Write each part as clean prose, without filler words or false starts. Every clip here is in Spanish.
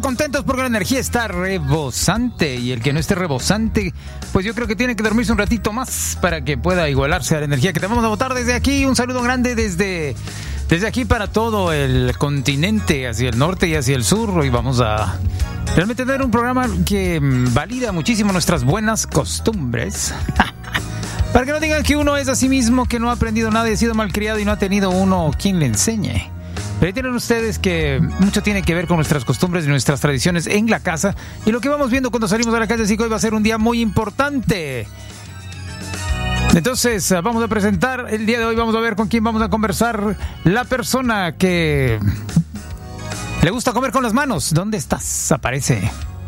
contentos porque la energía está rebosante, y el que no esté rebosante, pues yo creo que tiene que dormirse un ratito más para que pueda igualarse a la energía que te vamos a botar desde aquí. Un saludo grande desde aquí para todo el continente, hacia el norte y hacia el sur. Hoy vamos a realmente tener un programa que valida muchísimo nuestras buenas costumbres. Para que no digan que uno es a sí mismo, que no ha aprendido nada y ha sido malcriado y no ha tenido uno quien le enseñe. Pero ahí tienen ustedes que mucho tiene que ver con nuestras costumbres y nuestras tradiciones en la casa, y lo que vamos viendo cuando salimos a la calle. Así que hoy va a ser un día muy importante. Entonces vamos a presentar el día de hoy, vamos a ver con quién vamos a conversar. La persona que le gusta comer con las manos. ¿Dónde estás? Aparece.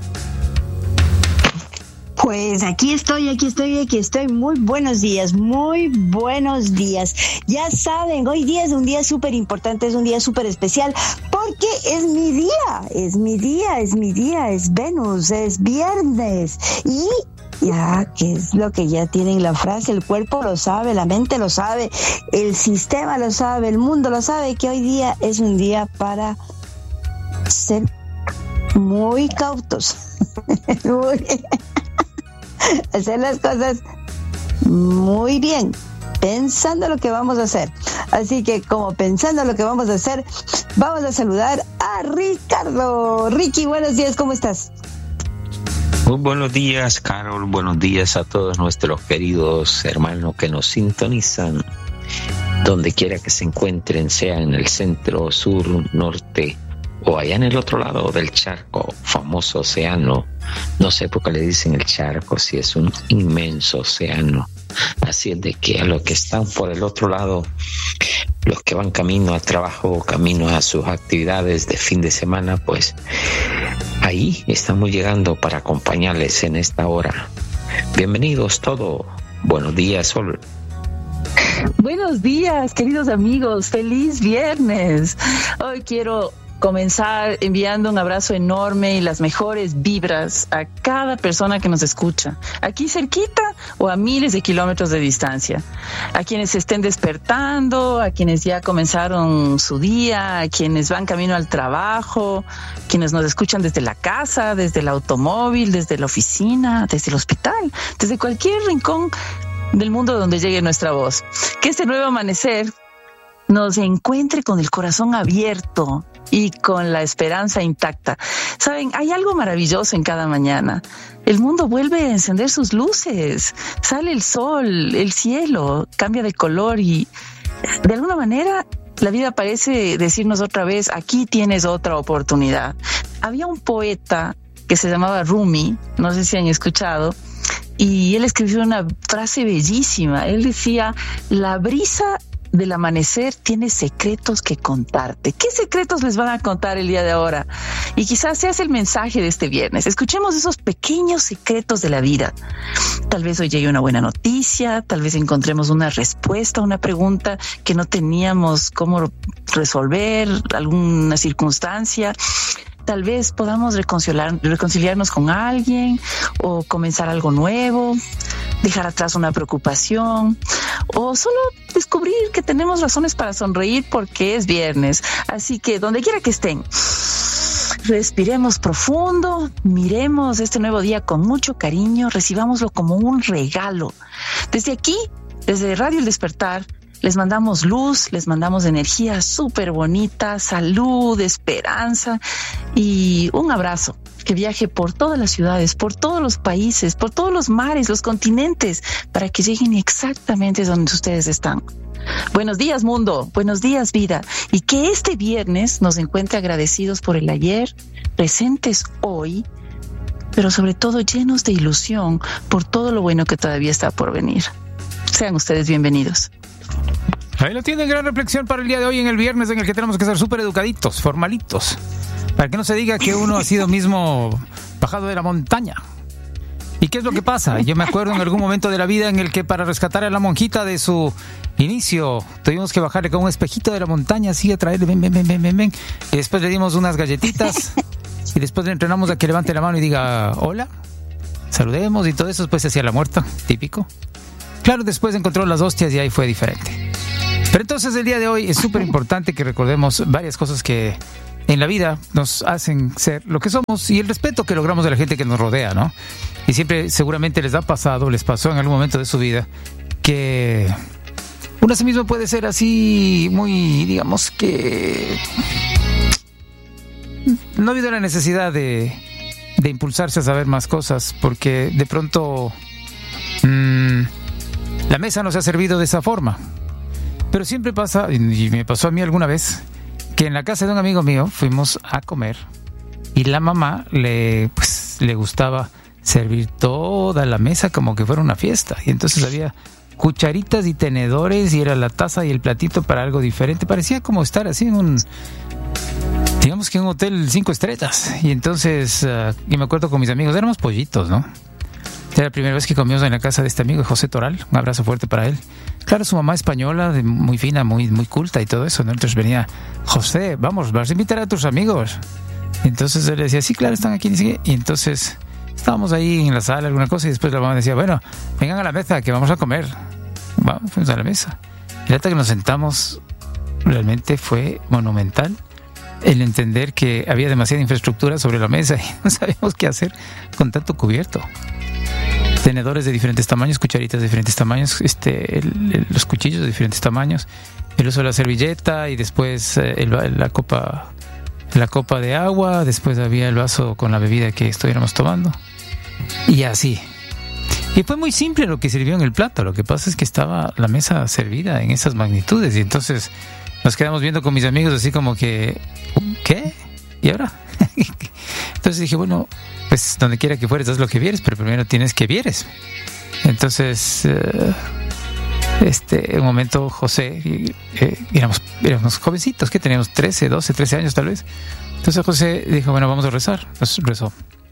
Pues aquí estoy. Muy buenos días. Ya saben, hoy día es un día súper importante, es un día súper especial, porque es mi día, es Venus, es viernes. Y ya, que es lo que ya tienen la frase, el cuerpo lo sabe, la mente lo sabe, el sistema lo sabe, el mundo lo sabe, que hoy día es un día para ser muy cautos. Hacer las cosas muy bien, pensando lo que vamos a hacer. Así que, como pensando lo que vamos a hacer, vamos a saludar a Ricardo. Ricky, buenos días, ¿cómo estás? Muy buenos días, Carol. Buenos días a todos nuestros queridos hermanos que nos sintonizan, donde quiera que se encuentren, sea en el centro, sur, norte o allá en el otro lado del charco, famoso océano. No sé por qué le dicen el charco, si es un inmenso océano. Así es de que a los que están por el otro lado, los que van camino al trabajo, camino a sus actividades de fin de semana, pues ahí estamos llegando para acompañarles en esta hora. Bienvenidos todos. Buenos días, Sol. Buenos días, queridos amigos. Feliz viernes. Hoy quiero comenzar enviando un abrazo enorme y las mejores vibras a cada persona que nos escucha, aquí cerquita o a miles de kilómetros de distancia, a quienes se estén despertando, a quienes ya comenzaron su día, a quienes van camino al trabajo, quienes nos escuchan desde la casa, desde el automóvil, desde la oficina, desde el hospital, desde cualquier rincón del mundo donde llegue nuestra voz. Que este nuevo amanecer nos encuentre con el corazón abierto y con la esperanza intacta. Saben, hay algo maravilloso en cada mañana. El mundo vuelve a encender sus luces, sale el sol, el cielo cambia de color y de alguna manera la vida parece decirnos otra vez: aquí tienes otra oportunidad. Había un poeta que se llamaba Rumi, no sé si han escuchado, y él escribió una frase bellísima. Él decía: la brisa del amanecer tiene secretos que contarte. ¿Qué secretos les van a contar el día de ahora? Y quizás sea el mensaje de este viernes. Escuchemos esos pequeños secretos de la vida. Tal vez hoy llegue una buena noticia, tal vez encontremos una respuesta a una pregunta que no teníamos cómo resolver, alguna circunstancia. Tal vez podamos reconciliarnos con alguien, o comenzar algo nuevo, dejar atrás una preocupación, o solo descubrir que tenemos razones para sonreír porque es viernes. Así que donde quiera que estén, respiremos profundo, miremos este nuevo día con mucho cariño, recibámoslo como un regalo. Desde aquí, desde Radio El Despertar, les mandamos luz, les mandamos energía súper bonita, salud, esperanza y un abrazo que viaje por todas las ciudades, por todos los países, por todos los mares, los continentes, para que lleguen exactamente donde ustedes están. Buenos días, mundo. Buenos días, vida. Y que este viernes nos encuentre agradecidos por el ayer, presentes hoy, pero sobre todo llenos de ilusión por todo lo bueno que todavía está por venir. Sean ustedes bienvenidos. Ahí lo tienen, gran reflexión para el día de hoy, en el viernes, en el que tenemos que ser súper educaditos, formalitos, para que no se diga que uno ha sido mismo bajado de la montaña. ¿Y qué es lo que pasa? Yo me acuerdo en algún momento de la vida en el que, para rescatar a la monjita de su inicio, tuvimos que bajarle con un espejito de la montaña, así, a traerle, ven. Y después le dimos unas galletitas y después le entrenamos a que levante la mano y diga hola, saludemos y todo eso. Después se hacía la muerta, típico. Claro, después encontró las hostias y ahí fue diferente. Pero entonces el día de hoy es súper importante que recordemos varias cosas que en la vida nos hacen ser lo que somos y el respeto que logramos de la gente que nos rodea, ¿no? Y siempre seguramente les pasó en algún momento de su vida que uno a sí mismo puede ser así muy, digamos que no ha habido la necesidad de impulsarse a saber más cosas porque de pronto la mesa nos ha servido de esa forma. Pero siempre pasa, y me pasó a mí alguna vez, que en la casa de un amigo mío fuimos a comer y la mamá le gustaba servir toda la mesa como que fuera una fiesta. Y entonces había cucharitas y tenedores y era la taza y el platito para algo diferente. Parecía como estar así en digamos que en un hotel 5 estrellas. Y entonces, yo me acuerdo con mis amigos, éramos pollitos, ¿no? Era la primera vez que comimos en la casa de este amigo, José Toral. Un abrazo fuerte para él. Claro, su mamá española, muy fina, muy culta y todo eso, ¿no? Entonces venía, José, vas a invitar a tus amigos. Entonces él decía, sí, claro, están aquí. Y entonces estábamos ahí en la sala, alguna cosa, y después la mamá decía, bueno, vengan a la mesa, que vamos a comer. Vamos, fuimos a la mesa. Y hasta que nos sentamos, realmente fue monumental el entender que había demasiada infraestructura sobre la mesa y no sabíamos qué hacer con tanto cubierto. Tenedores de diferentes tamaños, cucharitas de diferentes tamaños, los cuchillos de diferentes tamaños, el uso de la servilleta y después la copa de agua, después había el vaso con la bebida que estuviéramos tomando y así. Y fue muy simple lo que sirvió en el plato, lo que pasa es que estaba la mesa servida en esas magnitudes y entonces nos quedamos viendo con mis amigos así como que, ¿qué? ¿Y ahora? Entonces dije, bueno, pues donde quiera que fueres, haz lo que vieres, pero primero tienes que vieres. Entonces, en un momento José, éramos jovencitos, que teníamos 13 años tal vez. Entonces José dijo, bueno, vamos a rezar. Nos rezó.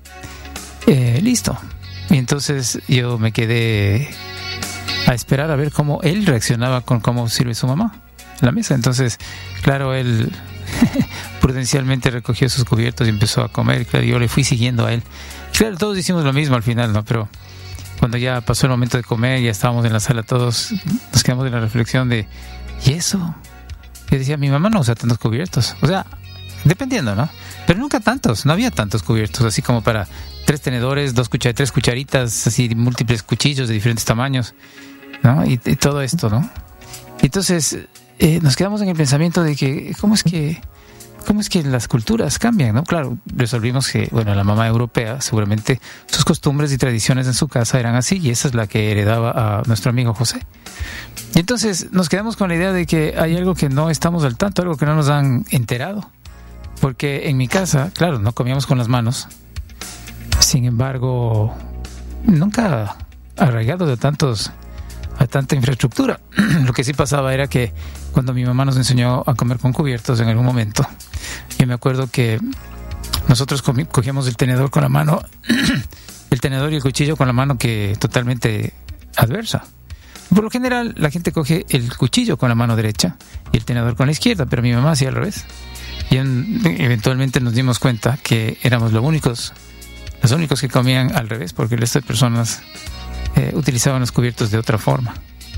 Listo. Y entonces yo me quedé a esperar a ver cómo él reaccionaba con cómo sirve su mamá la mesa. Entonces, claro, él prudencialmente recogió sus cubiertos y empezó a comer. Claro, yo le fui siguiendo a él. Claro, todos hicimos lo mismo al final, ¿no? Pero cuando ya pasó el momento de comer, ya estábamos en la sala todos, nos quedamos en la reflexión de, ¿y eso? Yo decía, mi mamá no usa tantos cubiertos. O sea, dependiendo, ¿no? Pero nunca tantos, no había tantos cubiertos, así como para 3 tenedores, 3 cucharitas, así múltiples cuchillos de diferentes tamaños, ¿no? Y todo esto, ¿no? Entonces nos quedamos en el pensamiento de que ¿cómo es que las culturas cambian, ¿no? Claro, resolvimos que, bueno, la mamá europea seguramente sus costumbres y tradiciones en su casa eran así y esa es la que heredaba a nuestro amigo José. Y entonces nos quedamos con la idea de que hay algo que no estamos al tanto, algo que no nos han enterado. Porque en mi casa, claro, no comíamos con las manos. Sin embargo, nunca arraigados a tanta infraestructura. Lo que sí pasaba era que cuando mi mamá nos enseñó a comer con cubiertos en algún momento, yo me acuerdo que nosotros cogíamos el tenedor con la mano, el tenedor y el cuchillo con la mano que totalmente adversa. Por lo general, la gente coge el cuchillo con la mano derecha y el tenedor con la izquierda, pero mi mamá hacía al revés. Y eventualmente nos dimos cuenta que éramos los únicos que comían al revés, porque el resto de personas utilizaban los cubiertos de otra forma.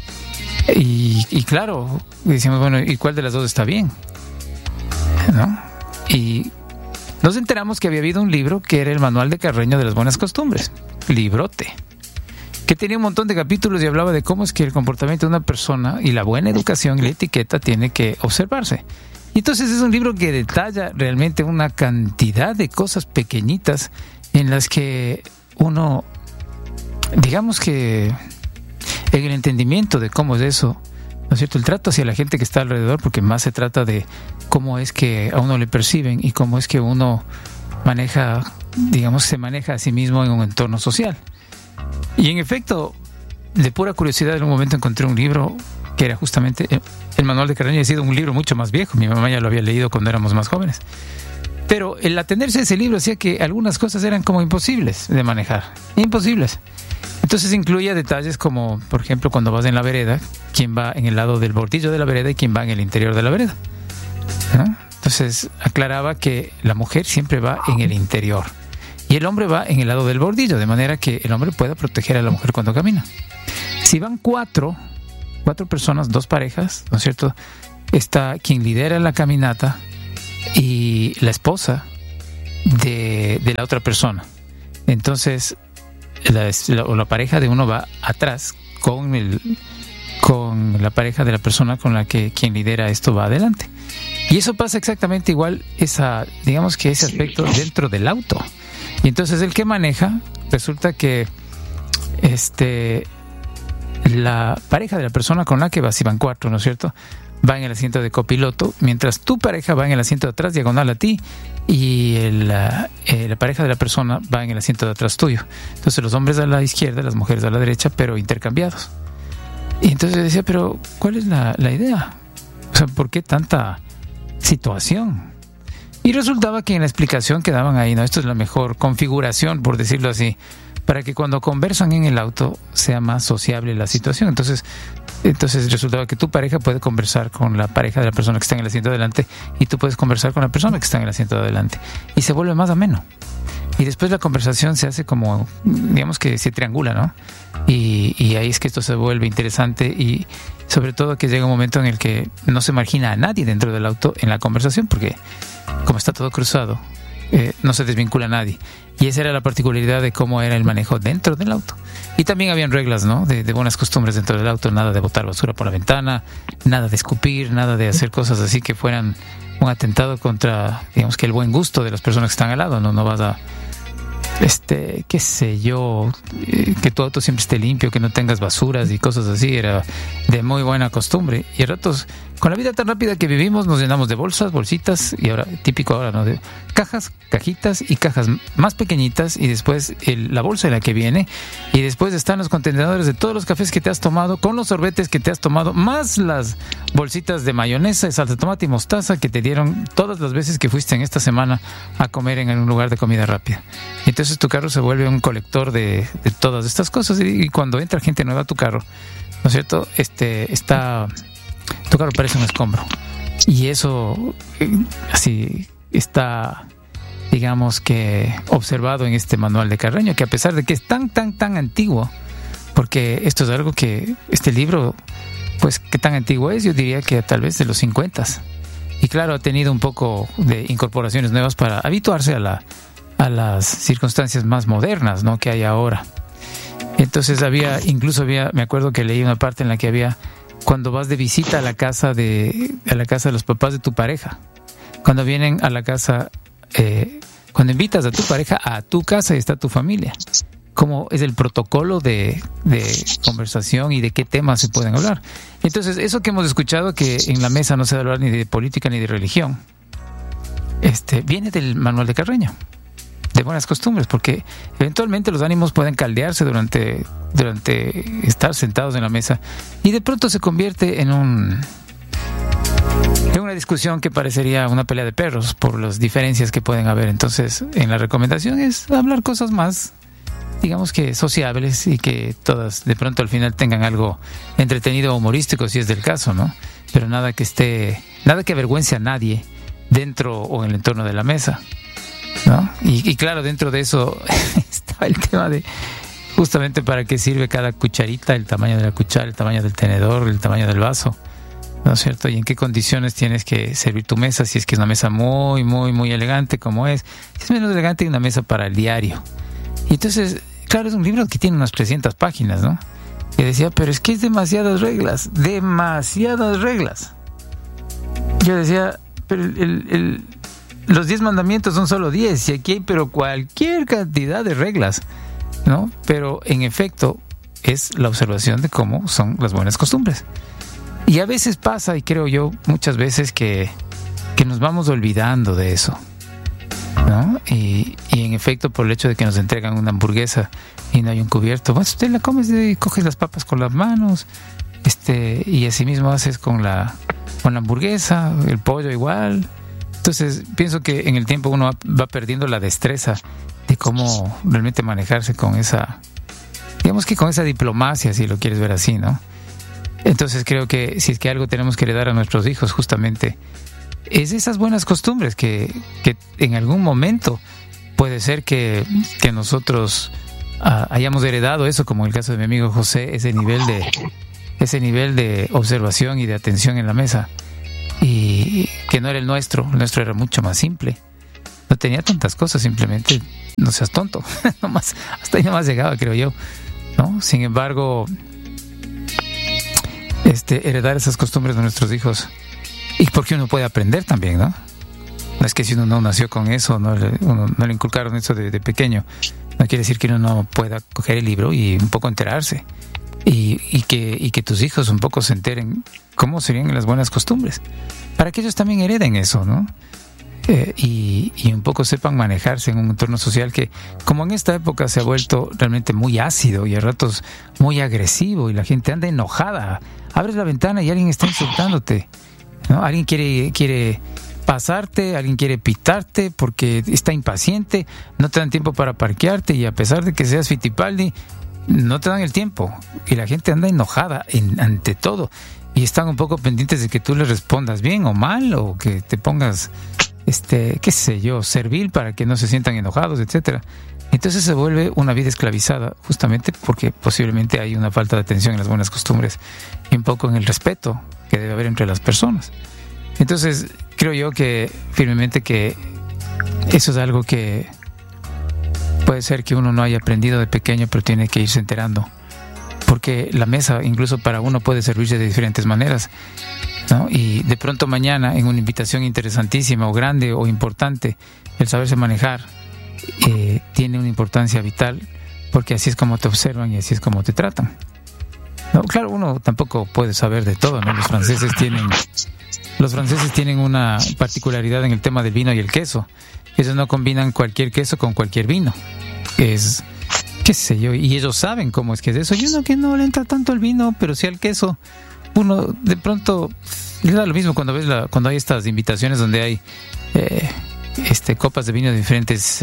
Y claro, decíamos, bueno, ¿y cuál de las dos está bien? ¿No? Y nos enteramos que había habido un libro que era el Manual de Carreño de las Buenas Costumbres, librote, que tenía un montón de capítulos y hablaba de cómo es que el comportamiento de una persona y la buena educación y la etiqueta tiene que observarse. Y entonces es un libro que detalla realmente una cantidad de cosas pequeñitas en las que uno, digamos que en el entendimiento de cómo es eso, ¿no es cierto? El trato hacia la gente que está alrededor, porque más se trata de cómo es que a uno le perciben y cómo es que uno se maneja a sí mismo en un entorno social. Y en efecto, de pura curiosidad, en un momento encontré un libro que era justamente el Manual de Carreño. Ha sido un libro mucho más viejo, mi mamá ya lo había leído cuando éramos más jóvenes. Pero el atenerse a ese libro hacía que algunas cosas eran como imposibles de manejar, imposibles. Entonces incluía detalles como, por ejemplo, cuando vas en la vereda, quién va en el lado del bordillo de la vereda y quién va en el interior de la vereda, ¿no? Entonces aclaraba que la mujer siempre va en el interior y el hombre va en el lado del bordillo, de manera que el hombre pueda proteger a la mujer cuando camina. Si van cuatro personas, 2 parejas, ¿no es cierto? Está quien lidera la caminata y la esposa de la otra persona. Entonces la pareja de uno va atrás con la pareja de la persona con la que quien lidera esto va adelante. Y eso pasa exactamente igual, digamos que ese aspecto dentro del auto. Y entonces el que maneja, resulta que la pareja de la persona con la que vas, si van 4, ¿no es cierto?, va en el asiento de copiloto, mientras tu pareja va en el asiento de atrás, diagonal a ti, y la pareja de la persona va en el asiento de atrás tuyo. Entonces los hombres a la izquierda, las mujeres a la derecha, pero intercambiados. Y entonces decía, pero ¿cuál es la idea? O sea, ¿por qué tanta situación? Y resultaba que en la explicación que daban ahí, ¿no? Esto es la mejor configuración, por decirlo así, para que cuando conversan en el auto sea más sociable la situación. Entonces resultaba que tu pareja puede conversar con la pareja de la persona que está en el asiento de adelante, y tú puedes conversar con la persona que está en el asiento de adelante, y se vuelve más ameno. Y después la conversación se hace como, digamos que se triangula, ¿no? Y ahí es que esto se vuelve interesante, y sobre todo que llega un momento en el que no se margina a nadie dentro del auto en la conversación, porque como está todo cruzado, no se desvincula a nadie. Y esa era la particularidad de cómo era el manejo dentro del auto. Y también habían reglas, ¿no?, de buenas costumbres dentro del auto. Nada de botar basura por la ventana, nada de escupir, nada de hacer cosas así que fueran un atentado contra, digamos que el buen gusto de las personas que están al lado. No vas a, qué sé yo, que tu auto siempre esté limpio, que no tengas basuras y cosas así. Era de muy buena costumbre. Y a ratos, con la vida tan rápida que vivimos, nos llenamos de bolsas, bolsitas, y ahora, típico ahora, ¿no?, de cajas, cajitas y cajas más pequeñitas, y después la bolsa en la que viene, y después están los contenedores de todos los cafés que te has tomado, con los sorbetes que te has tomado, más las bolsitas de mayonesa, salsa de tomate y mostaza que te dieron todas las veces que fuiste en esta semana a comer en un lugar de comida rápida. Y entonces tu carro se vuelve un colector de todas estas cosas, y cuando entra gente nueva a tu carro, ¿no es cierto?, tu carro parece un escombro. Y eso así está, digamos que observado en este manual de Carreño, que a pesar de que es tan antiguo, porque esto es algo que este libro, pues qué tan antiguo es, yo diría que tal vez de los 50s. Y claro, ha tenido un poco de incorporaciones nuevas para habituarse a las circunstancias más modernas, ¿no?, que hay ahora. Entonces me acuerdo que leí una parte en la que había, cuando vas de visita a la casa de los papás de tu pareja, cuando vienen a la casa, cuando invitas a tu pareja a tu casa y está tu familia, cómo es el protocolo de conversación y de qué temas se pueden hablar. Entonces, eso que hemos escuchado, que en la mesa no se debe hablar ni de política ni de religión, viene del manual de Carreño, de buenas costumbres, porque eventualmente los ánimos pueden caldearse durante estar sentados en la mesa, y de pronto se convierte en una discusión que parecería una pelea de perros por las diferencias que pueden haber. Entonces, en la recomendación es hablar cosas más, digamos que sociables, y que todas de pronto al final tengan algo entretenido o humorístico, si es del caso, ¿no? Pero nada que avergüence a nadie dentro o en el entorno de la mesa, ¿no? Y claro, dentro de eso estaba el tema de justamente para qué sirve cada cucharita, el tamaño de la cuchara, el tamaño del tenedor, el tamaño del vaso, ¿no es cierto? Y en qué condiciones tienes que servir tu mesa, si es que es una mesa muy, muy, muy elegante como es. Si es menos elegante, hay una mesa para el diario. Y entonces, claro, es un libro que tiene unas 300 páginas, ¿no? Y decía, pero es que es demasiadas reglas. Yo decía, pero los 10 mandamientos son solo 10, y aquí hay pero cualquier cantidad de reglas, ¿no? Pero en efecto es la observación de cómo son las buenas costumbres. Y a veces pasa, y creo yo muchas veces, que nos vamos olvidando de eso, ¿no? Y en efecto, por el hecho de que nos entregan una hamburguesa y no hay un cubierto, bueno, usted la comes y coges las papas con las manos, y así mismo haces con la hamburguesa, el pollo igual. Entonces pienso que en el tiempo uno va perdiendo la destreza de cómo realmente manejarse con esa, digamos que con esa diplomacia, si lo quieres ver así, ¿no? Entonces creo que si es que algo tenemos que heredar a nuestros hijos, justamente es esas buenas costumbres que en algún momento puede ser que nosotros hayamos heredado eso, como en el caso de mi amigo José, ese nivel de observación y de atención en la mesa. Y y que no era el nuestro era mucho más simple, no tenía tantas cosas, simplemente no seas tonto. Nomás, hasta ahí nomás llegaba, creo yo, ¿no? Sin embargo, heredar esas costumbres de nuestros hijos, y porque uno puede aprender también, ¿no? No es que si uno no nació con eso, no le inculcaron eso de pequeño, no quiere decir que uno no pueda coger el libro y un poco enterarse, y que tus hijos un poco se enteren cómo serían las buenas costumbres, para que ellos también hereden eso, ¿no? Y un poco sepan manejarse en un entorno social que, como en esta época se ha vuelto realmente muy ácido y a ratos muy agresivo, y la gente anda enojada. Abres la ventana y alguien está insultándote, ¿no? Alguien quiere pasarte, alguien quiere pitarte porque está impaciente, no te dan tiempo para parquearte, y a pesar de que seas Fittipaldi, no te dan el tiempo, y la gente anda enojada ante todo, y están un poco pendientes de que tú les respondas bien o mal, o que te pongas qué sé yo, servil para que no se sientan enojados, etcétera. Entonces se vuelve una vida esclavizada, justamente porque posiblemente hay una falta de atención en las buenas costumbres y un poco en el respeto que debe haber entre las personas. Entonces creo yo que firmemente que eso es algo que puede ser que uno no haya aprendido de pequeño, pero tiene que irse enterando, porque la mesa incluso para uno puede servirse de diferentes maneras, ¿no? Y de pronto mañana, en una invitación interesantísima o grande o importante, el saberse manejar tiene una importancia vital, porque así es como te observan y así es como te tratan, ¿no? Claro, uno tampoco puede saber de todo, ¿no? Los franceses tienen una particularidad en el tema del vino y el queso. Ellos no combinan cualquier queso con cualquier vino. Es, qué sé yo, y ellos saben cómo es que es eso. Y uno que no le entra tanto el vino, pero sí al queso, uno de pronto le da lo mismo cuando hay estas invitaciones donde hay copas de vino de diferentes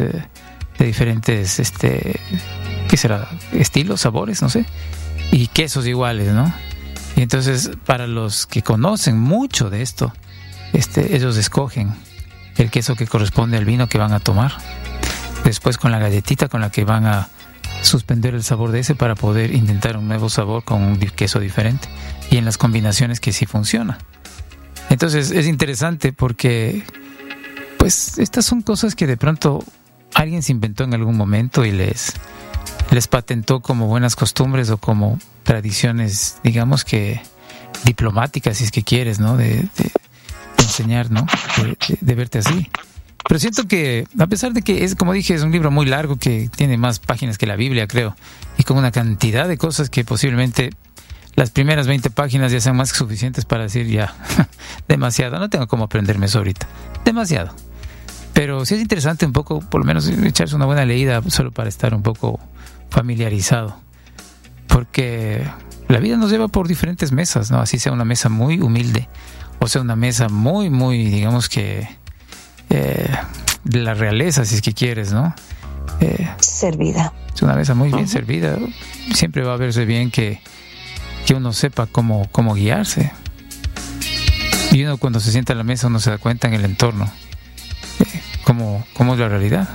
¿qué será? Estilos, sabores, no sé, y quesos iguales, ¿no? Y entonces, para los que conocen mucho de esto, ellos escogen el queso que corresponde al vino que van a tomar, después con la galletita con la que van a suspender el sabor de ese para poder intentar un nuevo sabor con un queso diferente, y en las combinaciones que sí funciona. Entonces es interesante porque pues estas son cosas que de pronto alguien se inventó en algún momento y les patentó como buenas costumbres o como tradiciones, digamos que diplomáticas, si es que quieres, ¿no? De enseñar, ¿no? De verte así. Pero siento que, a pesar de que es, como dije, es un libro muy largo que tiene más páginas que la Biblia, creo, y con una cantidad de cosas que posiblemente las primeras 20 páginas ya sean más que suficientes para decir ya, demasiado, no tengo cómo aprenderme eso ahorita, demasiado. Pero sí es interesante un poco, por lo menos, echarse una buena leída solo para estar un poco familiarizado, porque la vida nos lleva por diferentes mesas, ¿no? Así sea una mesa muy humilde, o sea una mesa muy, muy, digamos que de la realeza, si es que quieres, ¿no? Servida. Es una mesa muy bien servida. Siempre va a verse bien que uno sepa cómo guiarse. Y uno cuando se sienta a la mesa, uno se da cuenta en el entorno cómo es la realidad.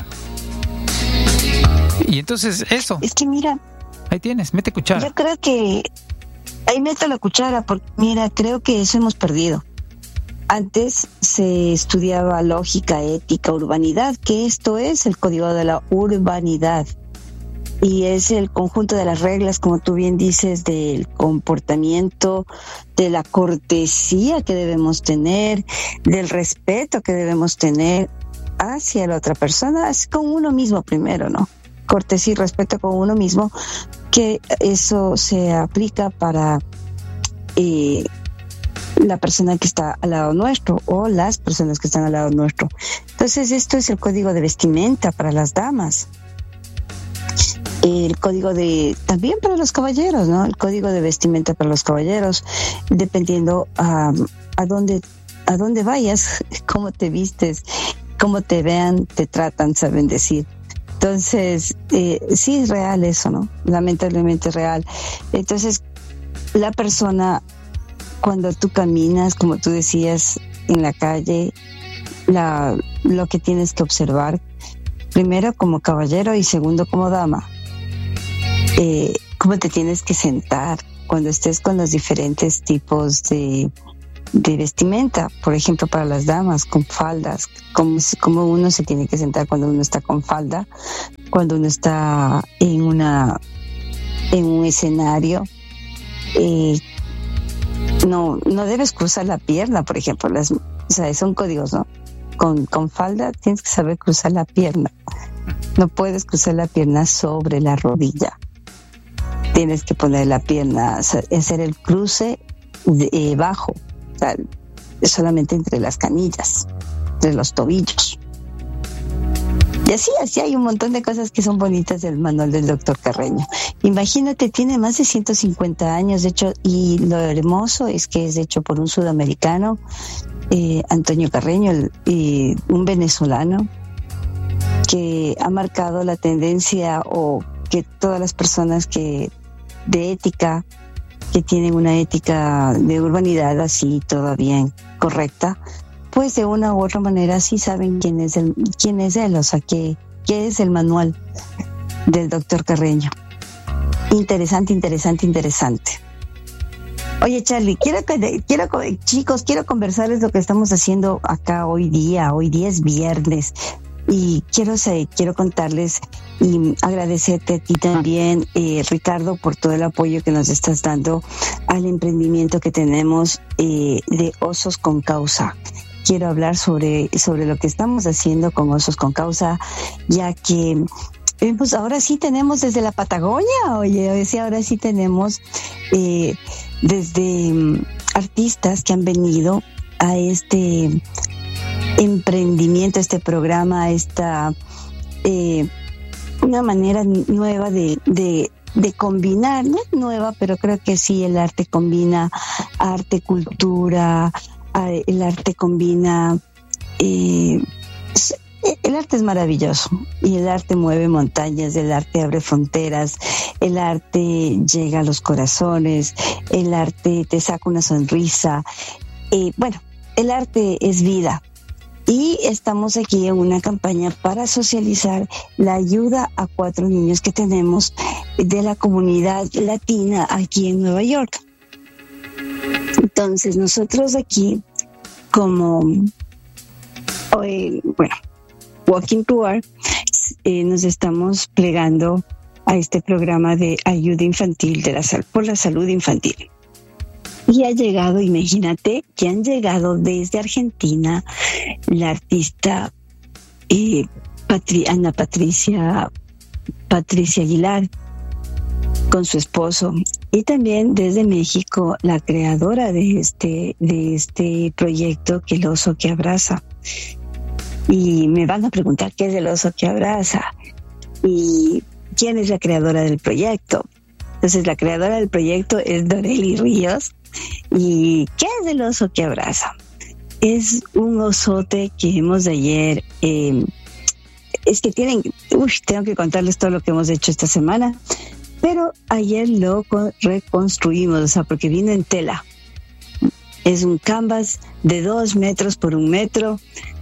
Y entonces eso. Es que mira, ahí tienes, mete cuchara. Yo creo que ahí meto la cuchara, porque mira, creo que eso hemos perdido. Antes se estudiaba lógica, ética, urbanidad, que esto es el código de la urbanidad. Y es el conjunto de las reglas, como tú bien dices, del comportamiento, de la cortesía que debemos tener, del respeto que debemos tener hacia la otra persona, con uno mismo primero, ¿no? Cortesía y respeto con uno mismo, que eso se aplica para la persona que está al lado nuestro o las personas que están al lado nuestro. Entonces esto es el código de vestimenta para las damas, el código también para los caballeros, ¿no? El código de vestimenta para los caballeros, dependiendo a dónde vayas, cómo te vistes, cómo te vean, te tratan, saben decir. Entonces sí es real eso, ¿no? Lamentablemente es real. Entonces la persona, cuando tú caminas, como tú decías, en la calle, lo que tienes que observar, primero como caballero y segundo como dama, cómo te tienes que sentar cuando estés con los diferentes tipos de vestimenta, por ejemplo, para las damas con faldas, como uno se tiene que sentar cuando uno está con falda, cuando uno está en un escenario. No debes cruzar la pierna, por ejemplo, son códigos, ¿no? Con falda tienes que saber cruzar la pierna. No puedes cruzar la pierna sobre la rodilla. Tienes que poner la pierna, hacer el cruce bajo, o sea, solamente entre las canillas, entre los tobillos. Y así hay un montón de cosas que son bonitas del manual del doctor Carreño. Imagínate, tiene más de 150 años, de hecho, y lo hermoso es que es hecho por un sudamericano, Antonio Carreño, un venezolano, que ha marcado la tendencia, o que todas las personas de ética, que tienen una ética de urbanidad así todavía correcta, pues de una u otra manera sí saben quién es él, o sea, qué es el manual del doctor Carreño. Interesante. Oye, Charlie, chicos, quiero conversarles lo que estamos haciendo acá hoy día. Hoy día es viernes y quiero contarles y agradecerte a ti también, Ricardo, por todo el apoyo que nos estás dando al emprendimiento que tenemos de Osos con Causa. Quiero hablar sobre lo que estamos haciendo con Osos con Causa, ya que pues ahora sí tenemos desde la Patagonia, ahora sí tenemos desde artistas que han venido a este emprendimiento, este programa, una manera nueva de combinar, no es nueva, pero creo que sí, el arte combina arte, cultura, el arte combina, el arte es maravilloso y el arte mueve montañas, el arte abre fronteras, el arte llega a los corazones, el arte te saca una sonrisa, el arte es vida. Y estamos aquí en una campaña para socializar la ayuda a 4 niños que tenemos de la comunidad latina aquí en Nueva York. Entonces nosotros aquí, como Walking Toward, nos estamos plegando a este programa de ayuda infantil por la salud infantil. Y ha llegado, imagínate, que han llegado desde Argentina la artista Ana Patricia Aguilar con su esposo, y también desde México la creadora de este proyecto, que el oso que abraza. Y me van a preguntar qué es el oso que abraza y quién es la creadora del proyecto. Entonces la creadora del proyecto es Doreli Ríos. ¿Y qué es el oso que abraza? Es un osote que hemos de ayer, es que tengo que contarles todo lo que hemos hecho esta semana, pero ayer lo reconstruimos, o sea, porque vino en tela. Es un canvas de 2 metros por 1 metro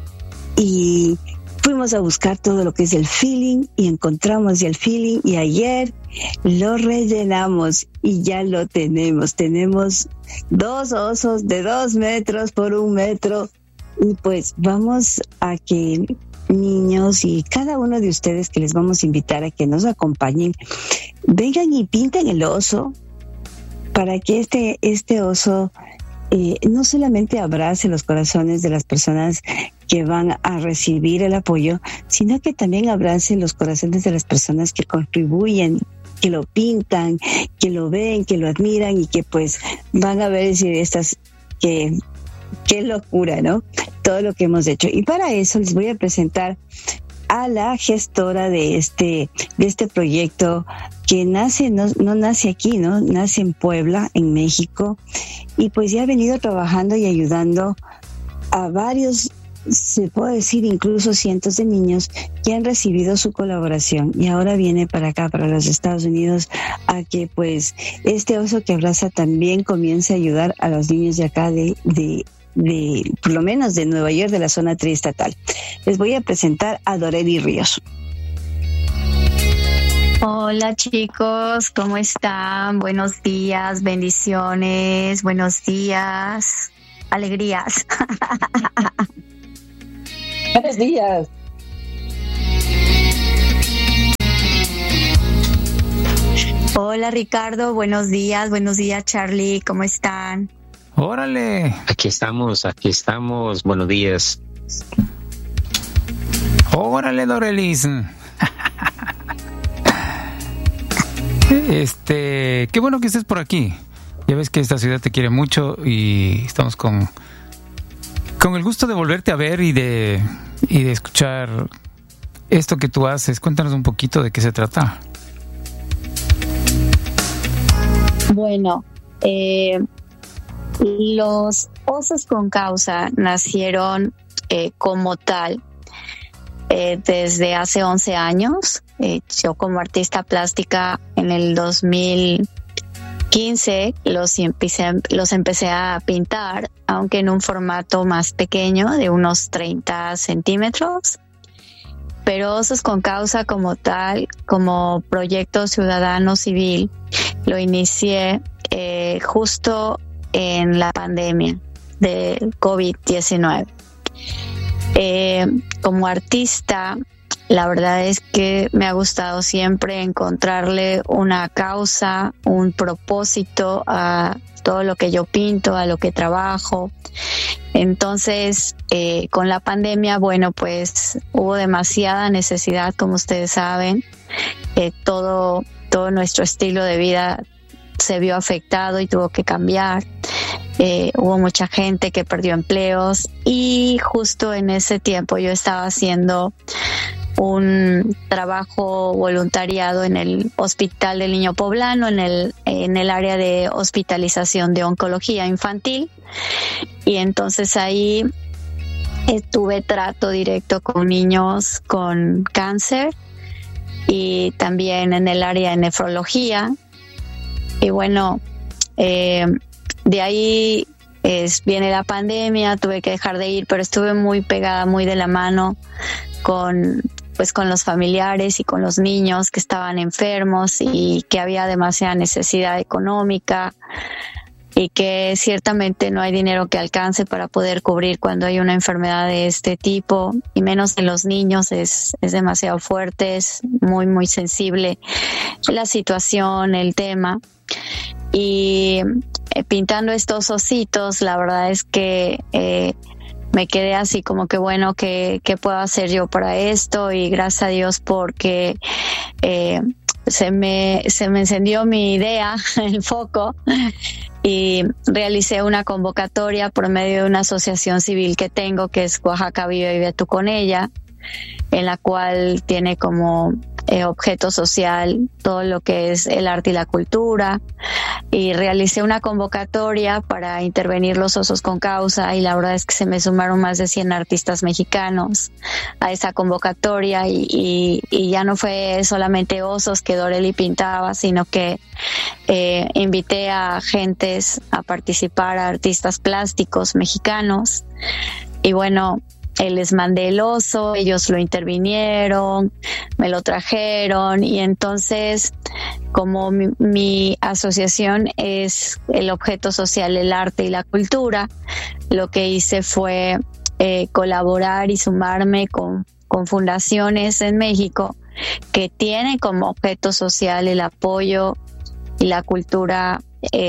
y fuimos a buscar todo lo que es el feeling y encontramos ya el feeling, y ayer lo rellenamos y ya lo tenemos. Tenemos 2 osos de 2 metros por 1 metro, y pues vamos a que niños y cada uno de ustedes, que les vamos a invitar a que nos acompañen, vengan y pinten el oso para que este oso no solamente abrace los corazones de las personas que van a recibir el apoyo, sino que también abrace los corazones de las personas que contribuyen, que lo pintan, que lo ven, que lo admiran, y que pues van a ver y decir, qué locura, ¿no? Todo lo que hemos hecho. Y para eso les voy a presentar a la gestora de este proyecto, que no nace aquí, ¿no? Nace en Puebla, en México, y pues ya ha venido trabajando y ayudando a varios, se puede decir incluso cientos de niños que han recibido su colaboración, y ahora viene para acá, para los Estados Unidos, a que pues este oso que abraza también comience a ayudar a los niños de acá de por lo menos de Nueva York, de la zona triestatal. Les voy a presentar a Doreli Ríos. Hola chicos, ¿cómo están? Buenos días, bendiciones, buenos días. alegrías. Buenos días. Hola Ricardo, buenos días Charlie, ¿cómo están? Órale. Aquí estamos, buenos días. Órale, Dorelis. Qué bueno que estés por aquí. Ya ves que esta ciudad te quiere mucho y estamos con el gusto de volverte a ver y de escuchar esto que tú haces. Cuéntanos un poquito de qué se trata. Bueno, los Osos con Causa nacieron como tal desde hace 11 años. Yo como artista plástica en el 2015 los empecé a pintar, aunque en un formato más pequeño de unos 30 centímetros. Pero Osos con Causa como tal, como proyecto ciudadano civil, lo inicié justo en la pandemia del COVID-19. Como artista, la verdad es que me ha gustado siempre encontrarle una causa, un propósito a todo lo que yo pinto, a lo que trabajo. Entonces, con la pandemia, bueno, pues hubo demasiada necesidad, como ustedes saben. Todo nuestro estilo de vida se vio afectado y tuvo que cambiar. Hubo mucha gente que perdió empleos y justo en ese tiempo yo estaba haciendo un trabajo voluntariado en el Hospital del Niño Poblano, en el área de hospitalización de oncología infantil. Y entonces ahí tuve trato directo con niños con cáncer y también en el área de nefrología. Y bueno, de ahí viene la pandemia, tuve que dejar de ir, pero estuve muy pegada, muy de la mano con los familiares y con los niños que estaban enfermos y que había demasiada necesidad económica y que ciertamente no hay dinero que alcance para poder cubrir cuando hay una enfermedad de este tipo, y menos en los niños. Es demasiado fuerte, es muy, muy sensible la situación, el tema. Y pintando estos ositos, la verdad es que me quedé así como que bueno, ¿qué puedo hacer yo para esto? Y gracias a Dios porque se me encendió mi idea, el foco, y realicé una convocatoria por medio de una asociación civil que tengo, que es Oaxaca Vive y Vive tú con ella, en la cual tiene como objeto social todo lo que es el arte y la cultura, y realicé una convocatoria para intervenir los Osos con Causa, y la verdad es que se me sumaron más de 100 artistas mexicanos a esa convocatoria, y ya no fue solamente osos que Doreli pintaba, sino que invité a gentes a participar, a artistas plásticos mexicanos, y bueno, les mandé el oso, ellos lo intervinieron, me lo trajeron, y entonces, como mi asociación es el objeto social, el arte y la cultura, lo que hice fue colaborar y sumarme con fundaciones en México que tienen como objeto social el apoyo y la cultura,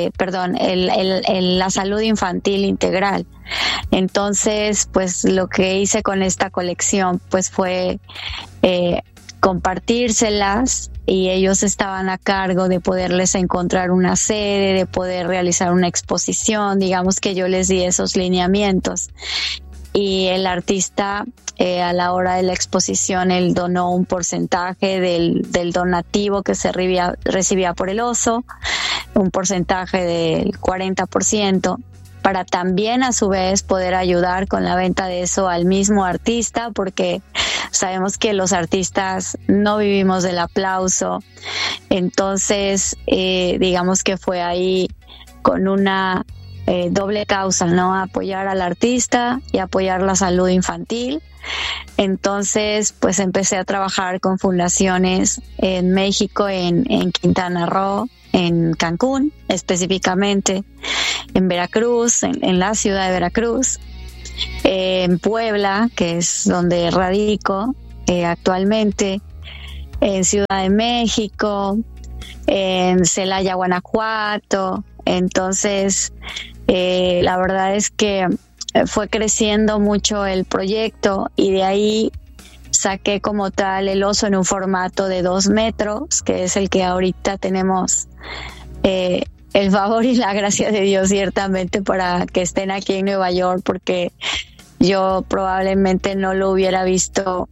la salud infantil integral. Entonces, pues lo que hice con esta colección pues fue compartírselas, y ellos estaban a cargo de poderles encontrar una sede, de poder realizar una exposición. Digamos que yo les di esos lineamientos, y el artista a la hora de la exposición él donó un porcentaje del donativo que se recibía por el oso, un porcentaje del 40%, para también a su vez poder ayudar con la venta de eso al mismo artista, porque sabemos que los artistas no vivimos del aplauso. Entonces digamos que fue ahí con una doble causa, ¿no? Apoyar al artista y apoyar la salud infantil. Entonces, pues empecé a trabajar con fundaciones en México, en Quintana Roo, en Cancún específicamente, en Veracruz, en la ciudad de Veracruz, en Puebla, que es donde radico actualmente, en Ciudad de México, en Celaya, Guanajuato. Entonces, la verdad es que fue creciendo mucho el proyecto y de ahí saqué como tal el oso en un formato de 2 metros, que es el que ahorita tenemos el favor y la gracia de Dios ciertamente para que estén aquí en Nueva York, porque yo probablemente no lo hubiera visto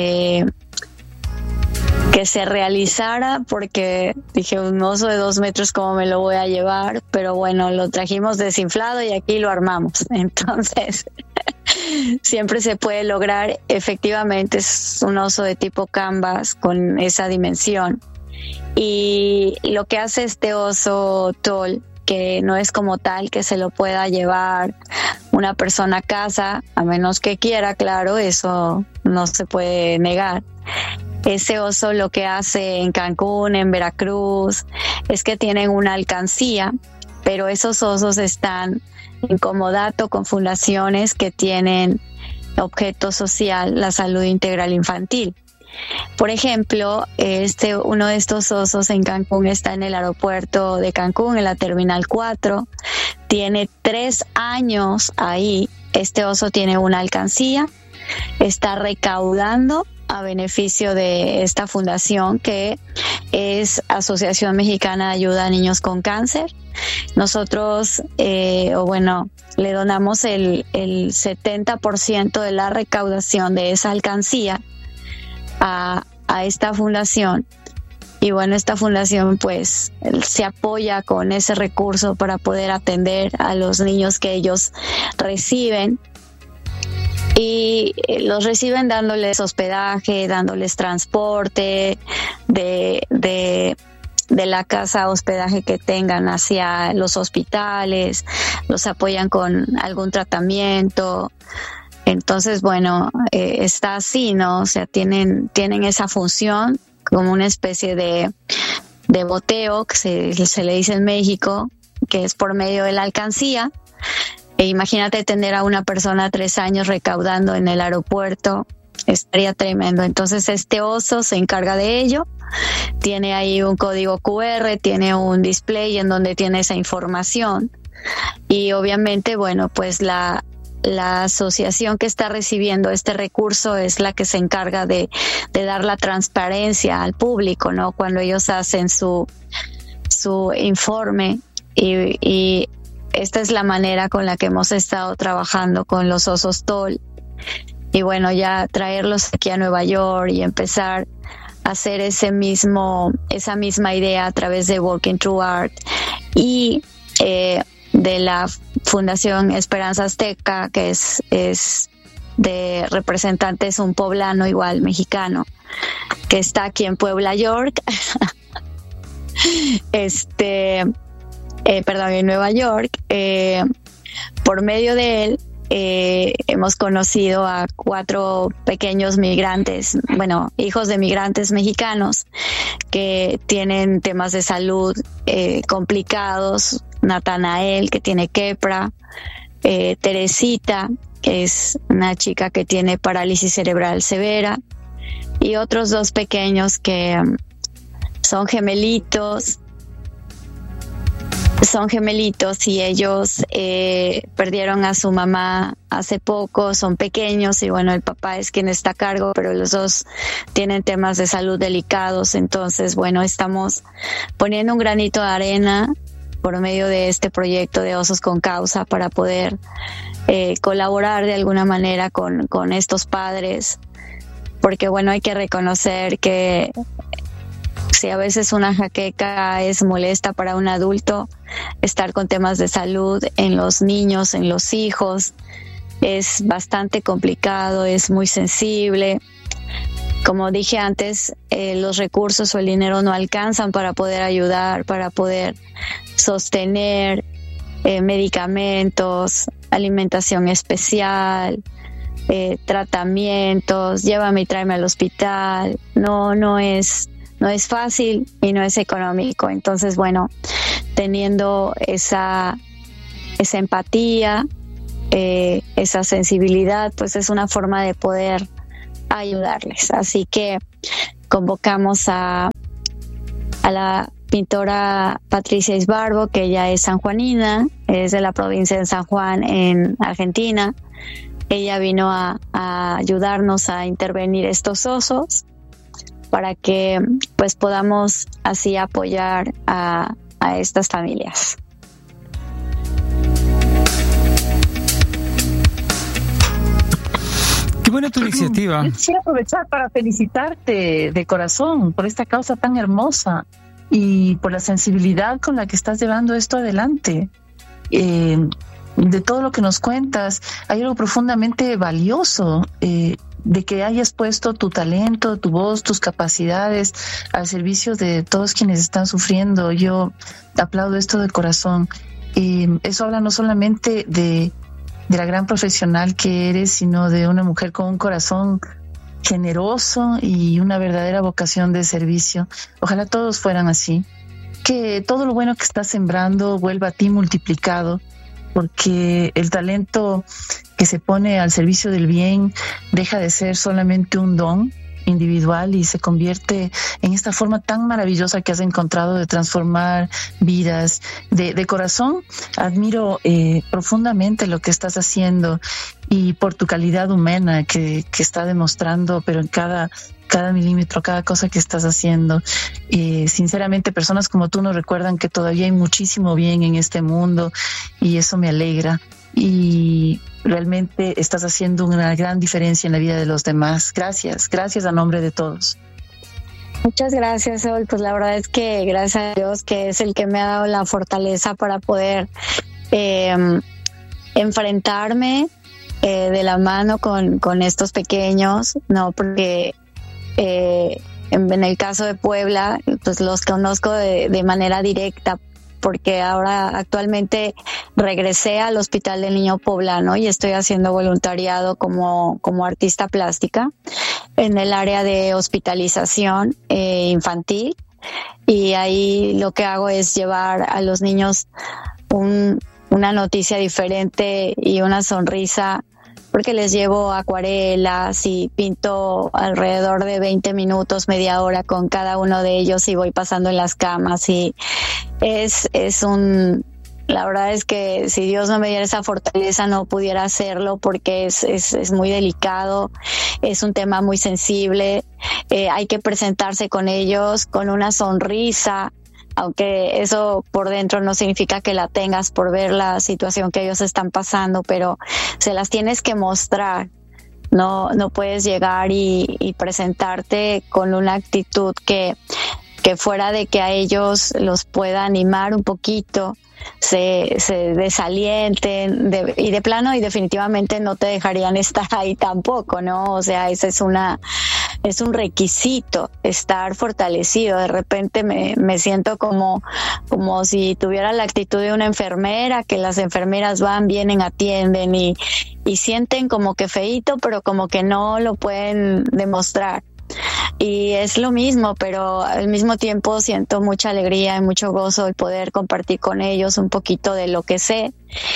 que se realizara, porque dije, un oso de 2 metros, ¿cómo me lo voy a llevar? Pero bueno, lo trajimos desinflado y aquí lo armamos. Entonces, siempre se puede lograr. Efectivamente, es un oso de tipo canvas con esa dimensión. Y lo que hace este oso tall, que no es como tal que se lo pueda llevar una persona a casa, a menos que quiera, claro, eso no se puede negar. Ese oso lo que hace en Cancún, en Veracruz, es que tienen una alcancía, pero esos osos están en comodato con fundaciones que tienen objeto social la salud integral infantil. Por ejemplo, uno de estos osos en Cancún está en el aeropuerto de Cancún, en la Terminal 4. Tiene 3 años ahí. Este oso tiene una alcancía, está recaudando a beneficio de esta fundación que es Asociación Mexicana de Ayuda a Niños con Cáncer. Nosotros, le donamos el 70% de la recaudación de esa alcancía a esta fundación. Y bueno, esta fundación pues se apoya con ese recurso para poder atender a los niños que ellos reciben. Y los reciben dándoles hospedaje, dándoles transporte de la casa hospedaje que tengan hacia los hospitales, los apoyan con algún tratamiento. Entonces, bueno, está así, ¿no? O sea, tienen esa función como una especie de boteo que se le dice en México, que es por medio de la alcancía. E imagínate tener a una persona 3 años recaudando en el aeropuerto, estaría tremendo. Entonces este oso se encarga de ello, tiene ahí un código QR, tiene un display en donde tiene esa información y obviamente, bueno, pues la asociación que está recibiendo este recurso es la que se encarga de dar la transparencia al público, ¿no? Cuando ellos hacen su informe y esta es la manera con la que hemos estado trabajando con los osos tall. Y bueno, ya traerlos aquí a Nueva York y empezar a hacer esa misma idea a través de Walking Through Art y de la Fundación Esperanza Azteca, que es de representantes, un poblano igual mexicano que está aquí en Puebla, York. En Nueva York. Por medio de él hemos conocido a 4 pequeños migrantes, hijos de migrantes mexicanos que tienen temas de salud complicados. Natanael, que tiene quepra, Teresita, que es una chica que tiene parálisis cerebral severa, y otros 2 pequeños que son gemelitos y ellos perdieron a su mamá hace poco, son pequeños y bueno, el papá es quien está a cargo, pero los 2 tienen temas de salud delicados. Entonces, bueno, estamos poniendo un granito de arena por medio de este proyecto de Osos con Causa para poder colaborar de alguna manera con estos padres, porque bueno, hay que reconocer que si a veces una jaqueca es molesta para un adulto, estar con temas de salud en los niños, en los hijos, es bastante complicado, es muy sensible. Como dije antes, los recursos o el dinero no alcanzan para poder ayudar, para poder sostener medicamentos, alimentación especial, tratamientos, llévame y tráeme al hospital. No es fácil y no es económico. Entonces, bueno, teniendo esa esa empatía, esa sensibilidad, pues es una forma de poder ayudarles. Así que convocamos a la pintora Patricia Isbarbo, que ella es sanjuanina, es de la provincia de San Juan en Argentina. Ella vino a ayudarnos a intervenir estos osos para que pues podamos así apoyar a estas familias. Qué buena tu iniciativa. Yo quisiera aprovechar para felicitarte de corazón por esta causa tan hermosa y por la sensibilidad con la que estás llevando esto adelante. De todo lo que nos cuentas, hay algo profundamente valioso, de que hayas puesto tu talento, tu voz, tus capacidades al servicio de todos quienes están sufriendo. Yo aplaudo esto de corazón. Eso habla no solamente de la gran profesional que eres, sino de una mujer con un corazón generoso y una verdadera vocación de servicio. Ojalá todos fueran así. Que todo lo bueno que estás sembrando vuelva a ti multiplicado, porque el talento que se pone al servicio del bien deja de ser solamente un don individual y se convierte en esta forma tan maravillosa que has encontrado de transformar vidas. De corazón admiro profundamente lo que estás haciendo y por tu calidad humana que está demostrando, pero en cada milímetro, cada cosa que estás haciendo. Sinceramente, personas como tú nos recuerdan que todavía hay muchísimo bien en este mundo y eso me alegra. Y realmente estás haciendo una gran diferencia en la vida de los demás. Gracias a nombre de todos. Muchas gracias, Sol. Pues la verdad es que gracias a Dios, que es el que me ha dado la fortaleza para poder enfrentarme de la mano con estos pequeños, ¿no? Porque en el caso de Puebla, pues los conozco de manera directa, porque ahora actualmente regresé al Hospital del Niño Poblano y estoy haciendo voluntariado como artista plástica en el área de hospitalización infantil, y ahí lo que hago es llevar a los niños una noticia diferente y una sonrisa, porque les llevo acuarelas y pinto alrededor de 20 minutos, media hora con cada uno de ellos y voy pasando en las camas, y la verdad es que si Dios no me diera esa fortaleza no pudiera hacerlo, porque es muy delicado, es un tema muy sensible, hay que presentarse con ellos con una sonrisa, aunque eso por dentro no significa que la tengas por ver la situación que ellos están pasando, pero se las tienes que mostrar. No puedes llegar y presentarte con una actitud que fuera de que a ellos los pueda animar un poquito, se desalienten y de plano y definitivamente no te dejarían estar ahí tampoco, ¿no? O sea, ese es un requisito, estar fortalecido. De repente me siento como si tuviera la actitud de una enfermera, que las enfermeras van, vienen, atienden y sienten como que feíto, pero como que no lo pueden demostrar. Y es lo mismo, pero al mismo tiempo siento mucha alegría y mucho gozo el poder compartir con ellos un poquito de lo que sé.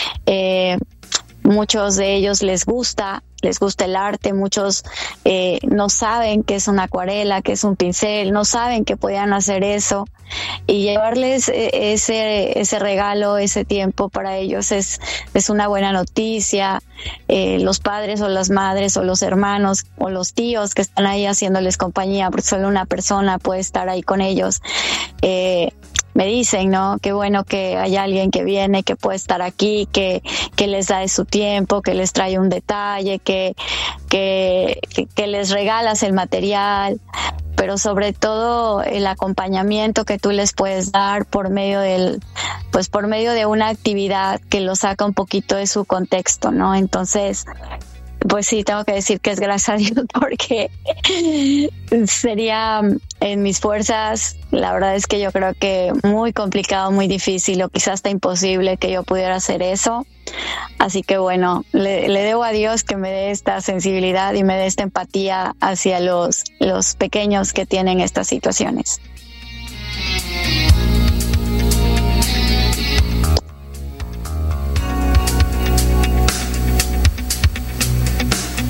Muchos de ellos les gusta el arte, muchos no saben qué es una acuarela, qué es un pincel, no saben que podían hacer eso, y llevarles ese regalo, ese tiempo para ellos es una buena noticia. Los padres o las madres o los hermanos o los tíos que están ahí haciéndoles compañía, porque solo una persona puede estar ahí con ellos, me dicen, ¿no? Qué bueno que hay alguien que viene, que puede estar aquí, que les da de su tiempo, que les trae un detalle, que les regalas el material, pero sobre todo el acompañamiento que tú les puedes dar por medio de una actividad que los saca un poquito de su contexto, ¿no? Entonces, pues sí, tengo que decir que es gracias a Dios, porque sería en mis fuerzas. La verdad es que yo creo que muy complicado, muy difícil o quizás hasta imposible que yo pudiera hacer eso. Así que bueno, le debo a Dios que me dé esta sensibilidad y me dé esta empatía hacia los pequeños que tienen estas situaciones.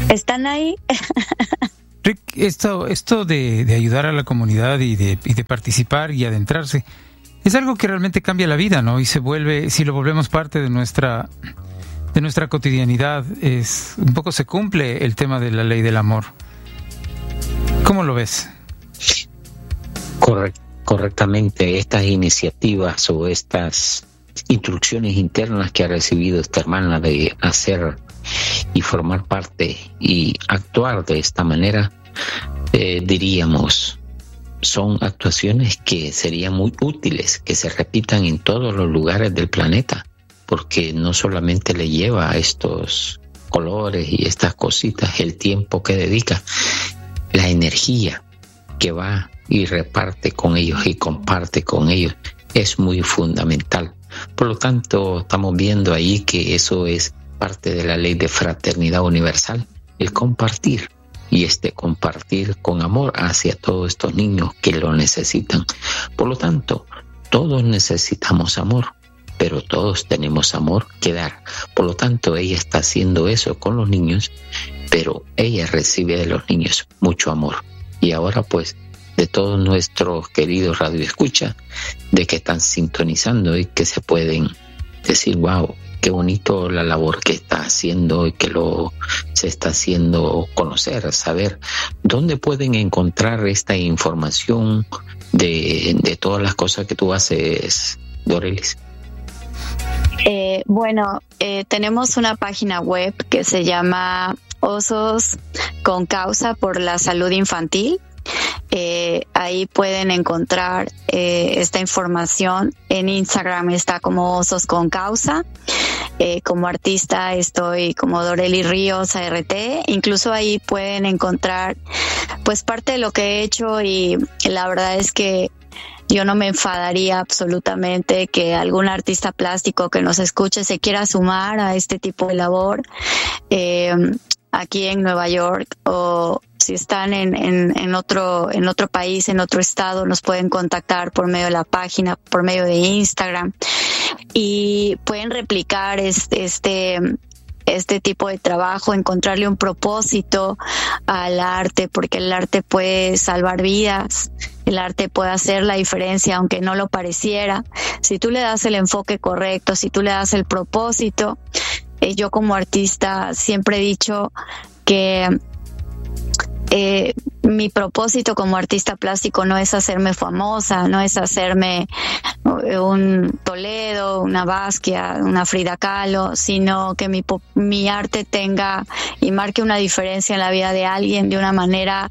¿Están ahí? Rick, esto de ayudar a la comunidad y de participar y adentrarse, es algo que realmente cambia la vida, ¿no? Y se vuelve, si lo volvemos parte de nuestra cotidianidad, un poco se cumple el tema de la ley del amor. ¿Cómo lo ves? Correctamente, estas iniciativas o estas instrucciones internas que ha recibido esta hermana de hacer y formar parte y actuar de esta manera, diríamos, son actuaciones que serían muy útiles que se repitan en todos los lugares del planeta, porque no solamente le lleva a estos colores y estas cositas el tiempo que dedica, la energía que va y reparte con ellos y comparte con ellos es muy fundamental. Por lo tanto, estamos viendo ahí que eso es parte de la ley de fraternidad universal, el compartir, y compartir con amor hacia todos estos niños que lo necesitan. Por lo tanto, todos necesitamos amor, pero todos tenemos amor que dar. Por lo tanto, ella está haciendo eso con los niños, pero ella recibe de los niños mucho amor. Y ahora, pues, de todos nuestros queridos radioescuchas, de que están sintonizando y que se pueden decir, wow, qué bonito la labor que está haciendo y que se está haciendo conocer, saber. ¿Dónde pueden encontrar esta información de todas las cosas que tú haces, Dorelis? Tenemos una página web que se llama Osos con Causa por la Salud Infantil. Ahí pueden encontrar esta información. En Instagram está como Osos con Causa. Como artista estoy como Doreli Ríos ART. Incluso ahí pueden encontrar pues parte de lo que he hecho, y la verdad es que yo no me enfadaría absolutamente que algún artista plástico que nos escuche se quiera sumar a este tipo de labor aquí en Nueva York, o si están en otro país, en otro estado, nos pueden contactar por medio de la página, por medio de Instagram, y pueden replicar este tipo de trabajo, encontrarle un propósito al arte, porque el arte puede salvar vidas, el arte puede hacer la diferencia aunque no lo pareciera. Si tú le das el enfoque correcto, si tú le das el propósito. Yo como artista siempre he dicho que mi propósito como artista plástico no es hacerme famosa, no es hacerme un Toledo, una Basquiat, una Frida Kahlo, sino que mi arte tenga y marque una diferencia en la vida de alguien de una manera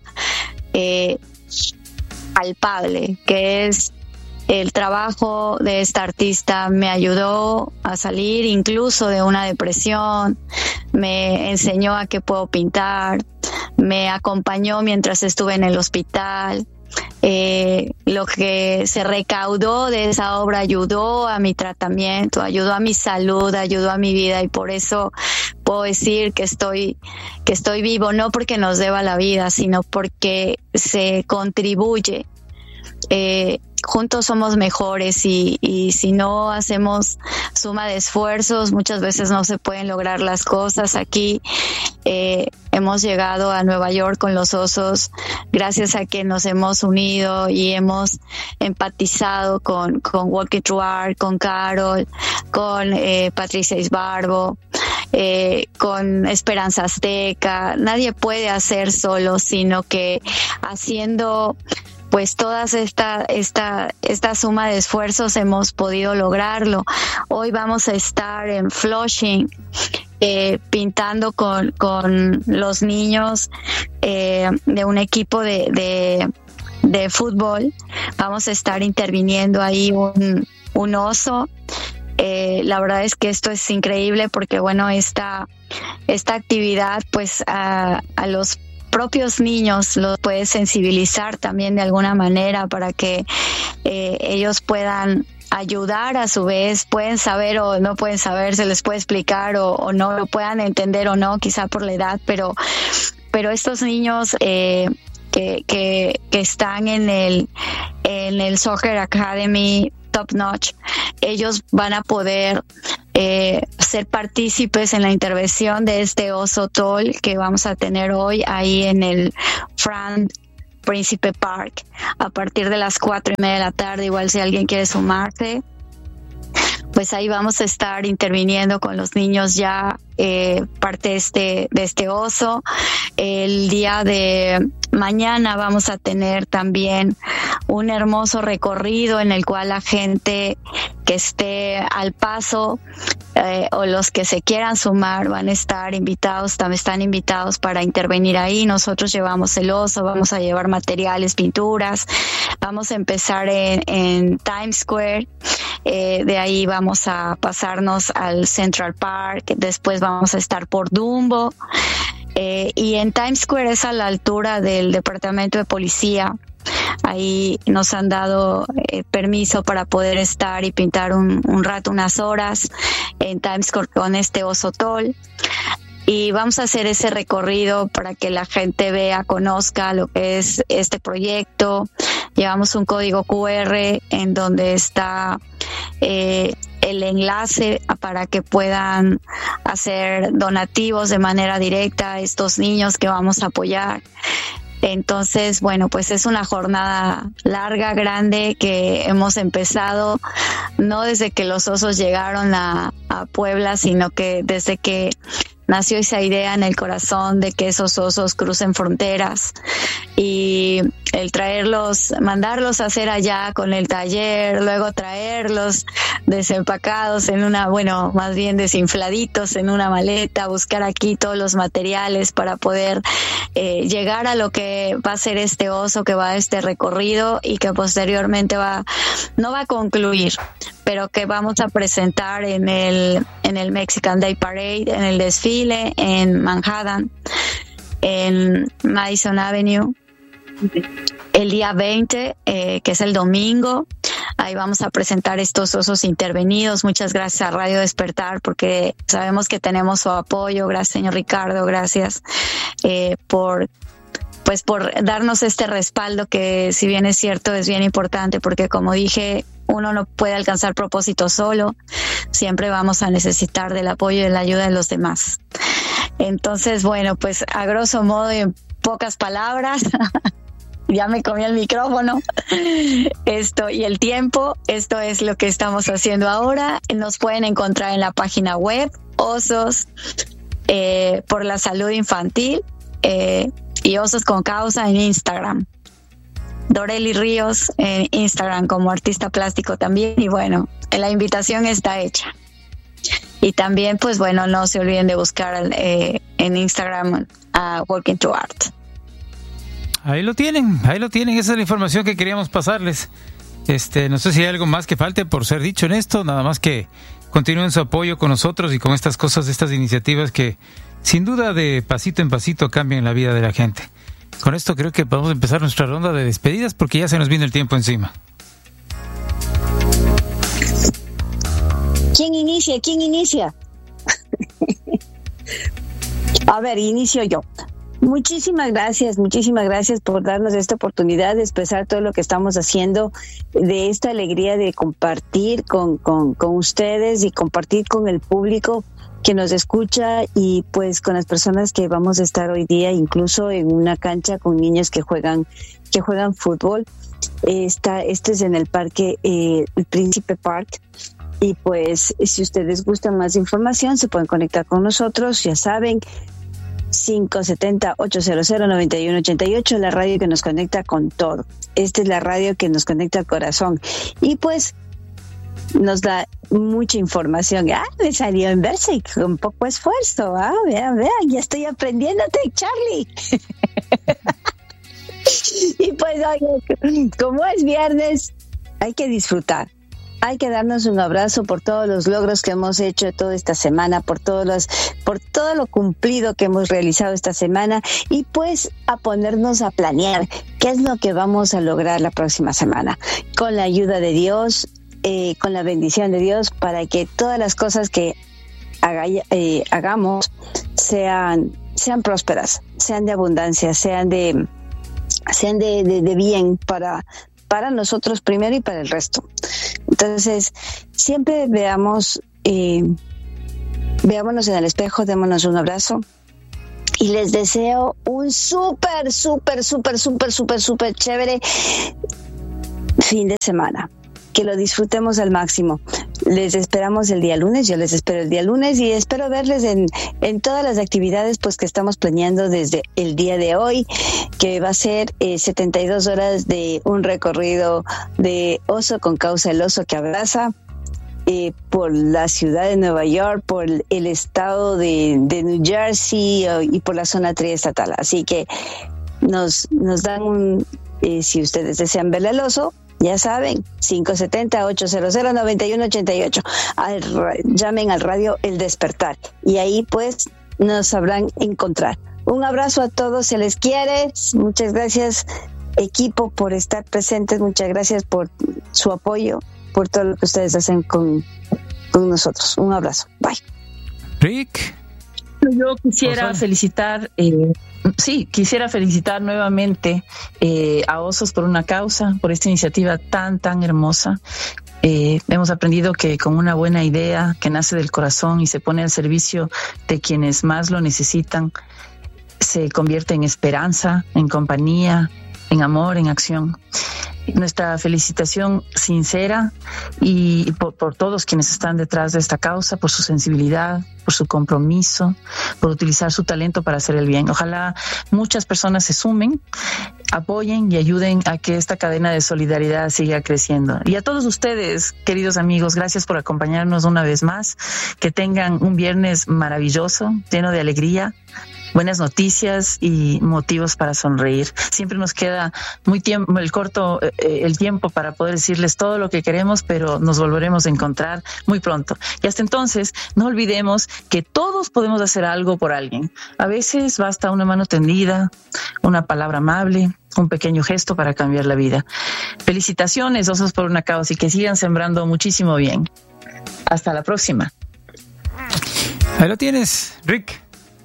palpable, que es el trabajo de esta artista. Me ayudó a salir incluso de una depresión, me enseñó a qué puedo pintar, me acompañó mientras estuve en el hospital. Lo que se recaudó de esa obra ayudó a mi tratamiento, ayudó a mi salud, ayudó a mi vida, y por eso puedo decir que estoy vivo, no porque nos deba la vida, sino porque se contribuye. Juntos somos mejores, y si no hacemos suma de esfuerzos, muchas veces no se pueden lograr las cosas. Aquí hemos llegado a Nueva York con los osos gracias a que nos hemos unido y hemos empatizado con Walking Through Art, con Carol, con Patricia Isbarbo, con Esperanza Azteca. Nadie puede hacer solo, sino que haciendo pues todas esta suma de esfuerzos hemos podido lograrlo. Hoy vamos a estar en Flushing pintando con los niños de un equipo de fútbol. Vamos a estar interviniendo ahí un oso. La verdad es que esto es increíble porque, bueno, esta actividad pues a los propios niños los puede sensibilizar también de alguna manera para que ellos puedan ayudar a su vez, pueden saber o no pueden saber, se les puede explicar o no lo puedan entender o no, quizá por la edad, pero estos niños que están en el Soccer Academy Top Notch, ellos van a poder ser partícipes en la intervención de este oso tol que vamos a tener hoy ahí en el Franz Príncipe Park a partir de las 4:30 de la tarde. Igual si alguien quiere sumarse, pues ahí vamos a estar interviniendo con los niños ya parte de este oso. El día de mañana vamos a tener también un hermoso recorrido en el cual la gente que esté al paso o los que se quieran sumar van a estar invitados, también están invitados para intervenir ahí. Nosotros llevamos el oso, vamos a llevar materiales, pinturas, vamos a empezar en Times Square, de ahí vamos a pasarnos al Central Park, después vamos a estar por Dumbo, y en Times Square es a la altura del Departamento de Policía. Ahí nos han dado permiso para poder estar y pintar un rato, unas horas en Times Square con este oso tol. Y vamos a hacer ese recorrido para que la gente vea, conozca lo que es este proyecto. Llevamos un código QR en donde está el enlace para que puedan hacer donativos de manera directa a estos niños que vamos a apoyar. Entonces, bueno, pues es una jornada larga, grande, que hemos empezado no desde que los osos llegaron a Puebla, sino que desde que nació esa idea en el corazón de que esos osos crucen fronteras, y el traerlos, mandarlos a hacer allá con el taller, luego traerlos desempacados en una, bueno, más bien desinfladitos en una maleta, buscar aquí todos los materiales para poder llegar a lo que va a ser este oso, que va a este recorrido y que posteriormente no va a concluir, pero que vamos a presentar en el Mexican Day Parade, en el desfile en Manhattan, en Madison Avenue, el día 20, que es el domingo. Ahí vamos a presentar estos osos intervenidos. Muchas gracias a Radio Despertar, porque sabemos que tenemos su apoyo. Gracias, señor Ricardo, gracias por darnos este respaldo, que si bien es cierto es bien importante, porque como dije, uno no puede alcanzar propósitos solo, siempre vamos a necesitar del apoyo y de la ayuda de los demás. Entonces, bueno, pues a grosso modo y en pocas palabras, ya me comí el micrófono, esto y el tiempo, esto es lo que estamos haciendo ahora. Nos pueden encontrar en la página web Osos por la Salud Infantil, y Osos con Causa en Instagram. Doreli Ríos en Instagram como artista plástico también, y bueno, la invitación está hecha. Y también, pues bueno, no se olviden de buscar en Instagram a Walking to Art. Ahí lo tienen, esa es la información que queríamos pasarles. No sé si hay algo más que falte por ser dicho en esto, nada más que continúen su apoyo con nosotros y con estas cosas, estas iniciativas que sin duda de pasito en pasito cambian la vida de la gente. Con esto creo que podemos empezar nuestra ronda de despedidas, porque ya se nos viene el tiempo encima. ¿Quién inicia? A ver, inicio yo. Muchísimas gracias por darnos esta oportunidad de expresar todo lo que estamos haciendo, de esta alegría de compartir con ustedes y compartir con el público que nos escucha, y pues con las personas que vamos a estar hoy día, incluso en una cancha con niños que juegan fútbol. Este es en el parque, el Príncipe Park. Y pues si ustedes gustan más información, se pueden conectar con nosotros, ya saben, 570-800-9188, la radio que nos conecta con todo. Esta es la radio que nos conecta al corazón. Y pues nos da mucha información. Me salió en verse con poco esfuerzo. Vean, ya estoy aprendiéndote, Charlie. Y pues, oye, como es viernes, hay que disfrutar. Hay que darnos un abrazo por todos los logros que hemos hecho toda esta semana, por todo lo cumplido que hemos realizado esta semana, y pues a ponernos a planear qué es lo que vamos a lograr la próxima semana, con la ayuda de Dios, con la bendición de Dios, para que todas las cosas que hagamos sean prósperas, sean de abundancia, sean de bien para nosotros primero y para el resto. Entonces, siempre veamos veámonos en el espejo, démonos un abrazo y les deseo un súper chévere fin de semana. Que lo disfrutemos al máximo. Les esperamos el día lunes, yo les espero el día lunes y espero verles en todas las actividades pues que estamos planeando desde el día de hoy, que va a ser 72 horas de un recorrido de Oso con Causa, el oso que abraza, por la ciudad de Nueva York, por el estado de New Jersey y por la zona triestatal. Así que nos dan si ustedes desean verle al oso, ya saben, 570-800-9188. Llamen al radio El Despertar y ahí pues nos sabrán encontrar. Un abrazo a todos, se les quiere. Muchas gracias, equipo, por estar presentes. Muchas gracias por su apoyo, por todo lo que ustedes hacen con nosotros. Un abrazo. Bye. Rick. Yo quisiera felicitar... quisiera felicitar nuevamente a Osos por una Causa, por esta iniciativa tan hermosa. Hemos aprendido que con una buena idea que nace del corazón y se pone al servicio de quienes más lo necesitan, se convierte en esperanza, en compañía, en amor, en acción. Nuestra felicitación sincera y por todos quienes están detrás de esta causa, por su sensibilidad, por su compromiso, por utilizar su talento para hacer el bien. Ojalá muchas personas se sumen, apoyen y ayuden a que esta cadena de solidaridad siga creciendo. Y a todos ustedes, queridos amigos, gracias por acompañarnos una vez más. Que tengan un viernes maravilloso, lleno de alegría, buenas noticias y motivos para sonreír. Siempre nos queda el tiempo para poder decirles todo lo que queremos, pero nos volveremos a encontrar muy pronto. Y hasta entonces, no olvidemos que todos podemos hacer algo por alguien. A veces basta una mano tendida, una palabra amable, un pequeño gesto para cambiar la vida. Felicitaciones, Osos por una Causa, y que sigan sembrando muchísimo bien. Hasta la próxima. Ahí lo tienes, Rick.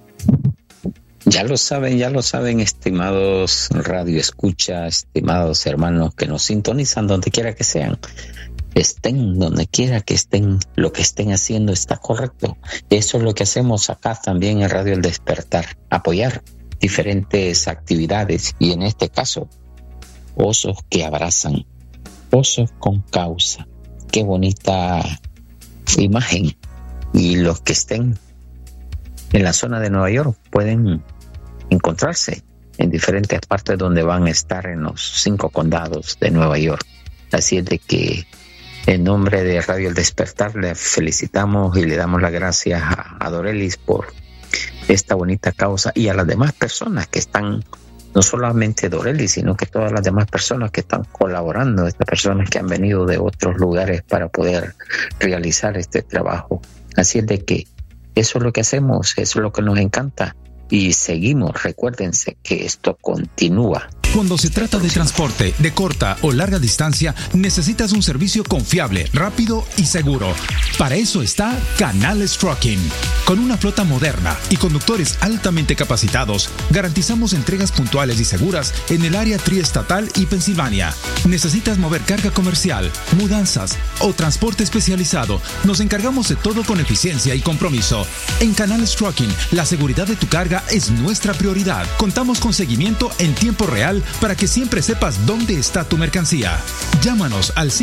Ya lo saben, estimados radio escucha, estimados hermanos que nos sintonizan donde quiera que sean. Estén donde quiera que estén, lo que estén haciendo está correcto. Eso es lo que hacemos acá también en Radio El Despertar, apoyar diferentes actividades y en este caso, Osos que abrazan, Osos con Causa. Qué bonita imagen. Y los que estén en la zona de Nueva York pueden encontrarse en diferentes partes donde van a estar en los 5 condados de Nueva York. Así es de que en nombre de Radio El Despertar le felicitamos y le damos las gracias a Dorelis por esta bonita causa y a las demás personas que están, no solamente Dorelis, sino que todas las demás personas que están colaborando, estas personas que han venido de otros lugares para poder realizar este trabajo. Así es de que eso es lo que hacemos, eso es lo que nos encanta y seguimos. Recuérdense que esto continúa. Cuando se trata de transporte de corta o larga distancia, necesitas un servicio confiable, rápido y seguro. Para eso está Canales Trucking. Con una flota moderna y conductores altamente capacitados, garantizamos entregas puntuales y seguras en el área triestatal y Pensilvania. ¿Necesitas mover carga comercial, mudanzas o transporte especializado? Nos encargamos de todo con eficiencia y compromiso. En Canales Trucking, la seguridad de tu carga es nuestra prioridad. Contamos con seguimiento en tiempo real para que siempre sepas dónde está tu mercancía. Llámanos al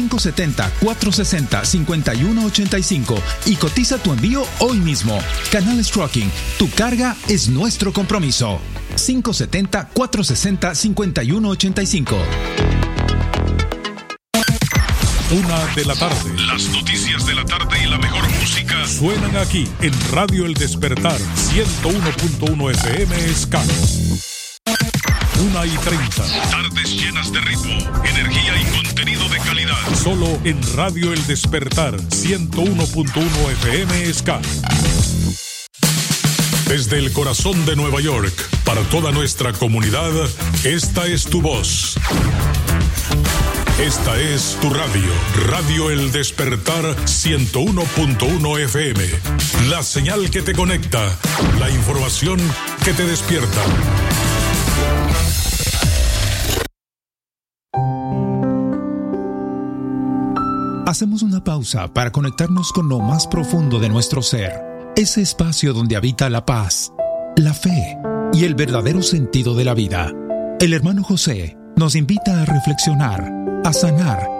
570-460-5185 y cotiza tu envío hoy mismo. Canales Trucking, tu carga es nuestro compromiso. 570-460-5185. 1:00 de la tarde. Las noticias de la tarde y la mejor música suenan aquí en Radio El Despertar 101.1 FM Escalo. 1:30. Tardes llenas de ritmo, energía y contenido de calidad. Solo en Radio El Despertar 101.1 FM Escalo. Desde el corazón de Nueva York, para toda nuestra comunidad, esta es tu voz. Esta es tu radio, Radio El Despertar 101.1 FM. La señal que te conecta, la información que te despierta. Hacemos una pausa para conectarnos con lo más profundo de nuestro ser, ese espacio donde habita la paz, la fe y el verdadero sentido de la vida. El hermano José nos invita a reflexionar, a sanar